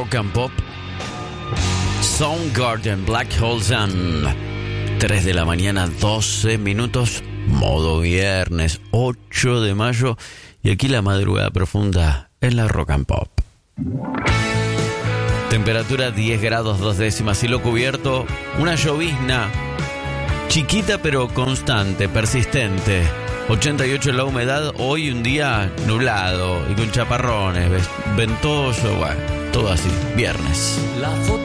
Rock and Pop. Soundgarden, Black Hole Sun. 3 de la mañana, 12 minutos. Modo viernes, 8 de mayo. Y aquí la madrugada profunda en la Rock and Pop. Temperatura 10 grados 2 décimas, cielo cubierto, una llovizna chiquita pero constante, persistente. 88 la humedad, hoy un día nublado y con chaparrones, ventoso, bueno, todo así, viernes. La foto